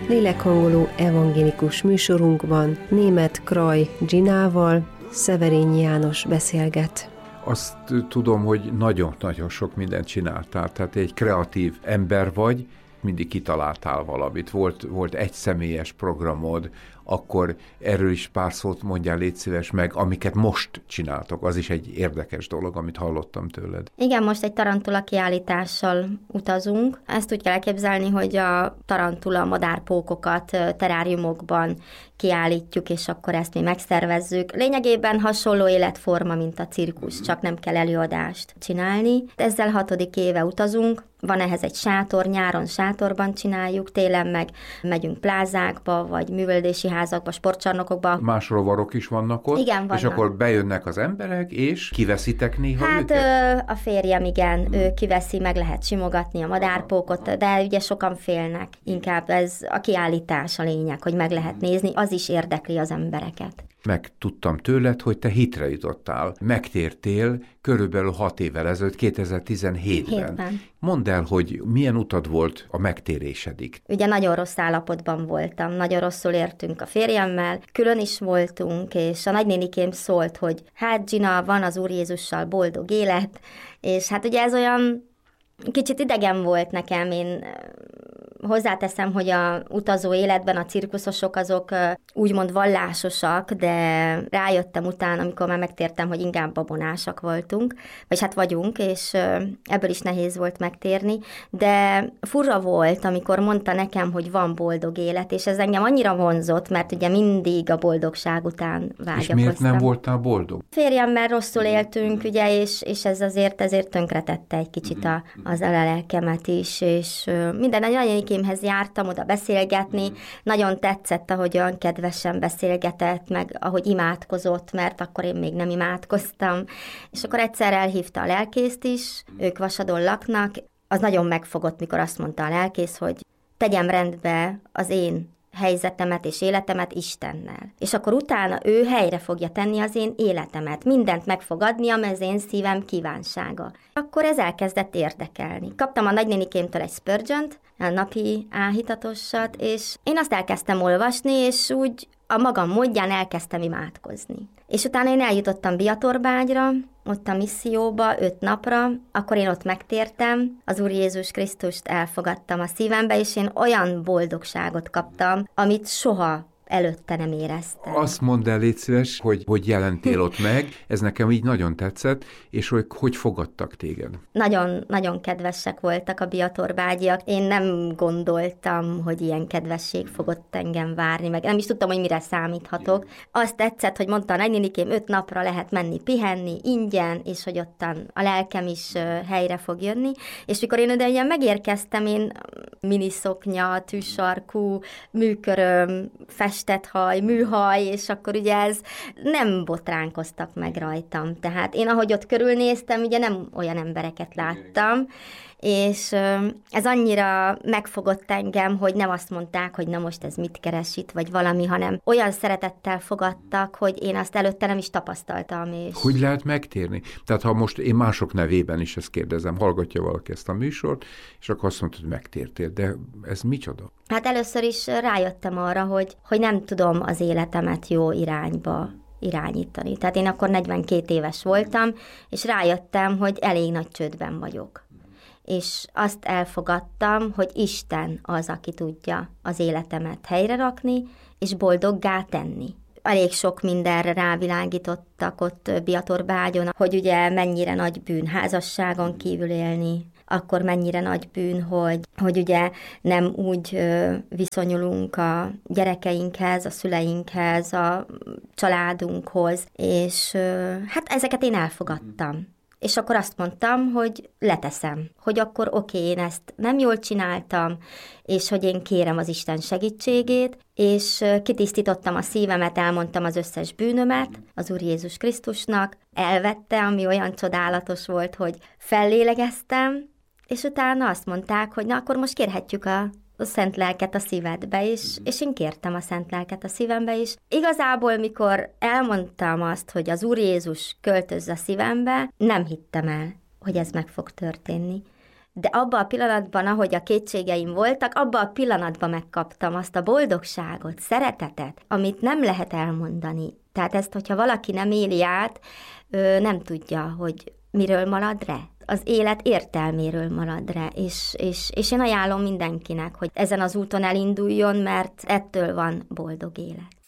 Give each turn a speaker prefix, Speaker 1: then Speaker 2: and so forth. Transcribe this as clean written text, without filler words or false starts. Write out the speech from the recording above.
Speaker 1: Lélekhangoló evangélikus műsorunkban Németh Kraj Ginával Szeverényi János beszélget.
Speaker 2: Azt tudom, hogy nagyon-nagyon sok mindent csináltál, tehát egy kreatív ember vagy, mindig kitaláltál valamit. Volt egy személyes programod, akkor erről is pár szót mondjál, légy szíves meg, amiket most csináltok. Az is egy érdekes dolog, amit hallottam tőled.
Speaker 3: Igen, most egy tarantula kiállítással utazunk. Ezt úgy kell elképzelni, hogy a tarantula madárpókokat teráriumokban kiállítjuk, és akkor ezt mi megszervezzük. Lényegében hasonló életforma, mint a cirkusz, csak nem kell előadást csinálni. Ezzel 6. éve utazunk. Van ehhez egy sátor, nyáron sátorban csináljuk, télen meg megyünk plázákba, vagy művelődési házakba, sportcsarnokokba.
Speaker 2: Más rovarok is vannak ott?
Speaker 3: Igen, vannak.
Speaker 2: És akkor bejönnek az emberek, és kiveszitek néha őket?
Speaker 3: A férjem, igen, ő kiveszi, meg lehet simogatni a madárpókot, de ugye sokan félnek. Inkább ez a kiállítás a lényeg, hogy meg lehet nézni, az is érdekli az embereket.
Speaker 2: Megtudtam tőled, hogy te hitre jutottál. Megtértél körülbelül 6 évvel ezelőtt, 2017-ben. Mondd el, hogy milyen utad volt a megtérésedig.
Speaker 3: Ugye nagyon rossz állapotban voltam, nagyon rosszul értünk a férjemmel, külön is voltunk, és a nagynénikém szólt, hogy hát Gina, van az Úr Jézussal boldog élet, és hát ugye ez olyan kicsit idegen volt nekem, én hozzáteszem, hogy a utazó életben a cirkuszosok azok úgymond vallásosak, de rájöttem utána, amikor már megtértem, hogy inkább babonásak voltunk, vagy hát vagyunk, és ebből is nehéz volt megtérni, de fura volt, amikor mondta nekem, hogy van boldog élet, és ez engem annyira vonzott, mert ugye mindig a boldogság után vágyakoztam.
Speaker 2: És miért nem voltál boldog?
Speaker 3: Férjemmel rosszul éltünk, ugye, és ez ezért tönkretette egy kicsit az lelkemet is, és minden nagynénikémhez jártam oda beszélgetni, nagyon tetszett, ahogyan kedvesen beszélgetett, meg ahogy imádkozott, mert akkor én még nem imádkoztam, és akkor egyszer elhívta a lelkészt is, ők Vasadon laknak, az nagyon megfogott, mikor azt mondta a lelkész, hogy tegyem rendbe az én helyzetemet és életemet Istennel. És akkor utána ő helyre fogja tenni az én életemet. Mindent meg fog adni, ami az én szívem kívánsága. Akkor ez elkezdett érdekelni. Kaptam a nagynénikémtől egy Spurgeon-t, a napi áhítatosat, és én azt elkezdtem olvasni, és úgy a magam módján elkezdtem imádkozni. És utána én eljutottam Biatorbágyra, ott a misszióba 5 napra, akkor én ott megtértem, az Úr Jézus Krisztust elfogadtam a szívembe, és én olyan boldogságot kaptam, amit soha előtte nem éreztem.
Speaker 2: Azt mondd el, légy szíves, hogy jelentél ott meg, ez nekem így nagyon tetszett, és hogy fogadtak téged?
Speaker 3: Nagyon, nagyon kedvesek voltak a biatorbágyiak. Én nem gondoltam, hogy ilyen kedvesség fogott engem várni, meg nem is tudtam, hogy mire számíthatok. Azt tetszett, hogy mondta a nagynénikém, 5 napra lehet menni pihenni, ingyen, és hogy ottan a lelkem is helyre fog jönni. És mikor én oda ilyen megérkeztem, én miniszoknya, tűsarkú, műköröm, festett haj, műhaj, és akkor ugye ez nem botránkoztak meg rajtam. Tehát én, ahogy ott körülnéztem, ugye nem olyan embereket láttam, és ez annyira megfogott engem, hogy nem azt mondták, hogy na most ez mit keres itt, vagy valami, hanem olyan szeretettel fogadtak, hogy én azt előtte nem is tapasztaltam. És...
Speaker 2: Hogy lehet megtérni? Tehát ha most én mások nevében is ezt kérdezem, hallgatja valaki ezt a műsort, és akkor azt mondta, hogy megtértél, de ez micsoda?
Speaker 3: Hát először is rájöttem arra, hogy nem tudom az életemet jó irányba irányítani. Tehát én akkor 42 éves voltam, és rájöttem, hogy elég nagy csődben vagyok. És azt elfogadtam, hogy Isten az, aki tudja az életemet helyre rakni, és boldoggá tenni. Elég sok mindenre rávilágítottak ott Biatorbágyon, hogy ugye mennyire nagy bűn házasságon kívül élni, akkor mennyire nagy bűn, hogy ugye nem úgy viszonyulunk a gyerekeinkhez, a szüleinkhez, a családunkhoz, és hát ezeket én elfogadtam. És akkor azt mondtam, hogy leteszem, hogy akkor oké, én ezt nem jól csináltam, és hogy én kérem az Isten segítségét, és kitisztítottam a szívemet, elmondtam az összes bűnömet az Úr Jézus Krisztusnak, elvette, ami olyan csodálatos volt, hogy fellélegeztem, és utána azt mondták, hogy na akkor most kérhetjük a Szent Lelket a szívedbe is, és én kértem a Szent Lelket a szívembe is. Igazából, mikor elmondtam azt, hogy az Úr Jézus költözz a szívembe, nem hittem el, hogy ez meg fog történni. de abban a pillanatban, ahogy a kétségeim voltak, abban a pillanatban megkaptam azt a boldogságot, szeretetet, amit nem lehet elmondani. Tehát ezt, hogyha valaki nem éli át, nem tudja, hogy miről marad le. Az élet értelméről marad le, és én ajánlom mindenkinek, hogy ezen az úton elinduljon, mert ettől van boldog élet.